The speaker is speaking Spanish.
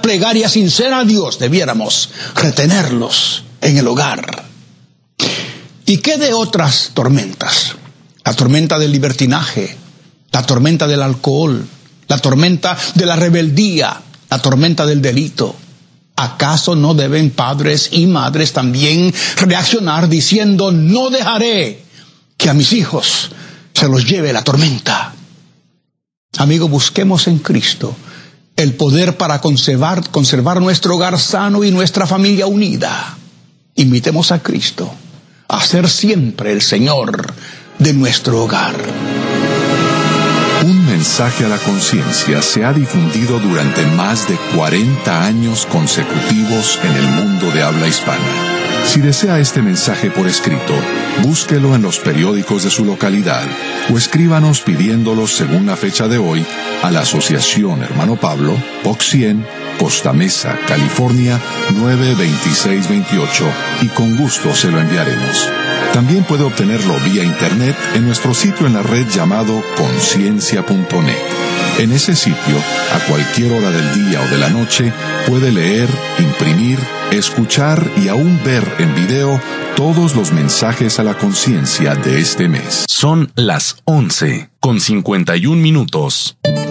plegaria sincera a Dios, debiéramos retenerlos en el hogar. ¿Y qué de otras tormentas? La tormenta del libertinaje, la tormenta del alcohol, la tormenta de la rebeldía, la tormenta del delito. ¿Acaso no deben padres y madres también reaccionar diciendo: no dejaré que a mis hijos se los lleve la tormenta? Amigo, busquemos en Cristo el poder para conservar nuestro hogar sano y nuestra familia unida. Imitemos a Cristo a ser siempre el Señor de nuestro hogar. Un mensaje a la conciencia se ha difundido durante más de 40 años consecutivos en el mundo de habla hispana. Si desea este mensaje por escrito, búsquelo en los periódicos de su localidad o escríbanos pidiéndolo según la fecha de hoy a la Asociación Hermano Pablo, Box 100, Costa Mesa, California 92628, y con gusto se lo enviaremos. También puede obtenerlo vía internet en nuestro sitio en la red llamado conciencia.net. En ese sitio, a cualquier hora del día o de la noche, puede leer, imprimir, escuchar y aún ver en video todos los mensajes a la conciencia de este mes. Son las 11:51.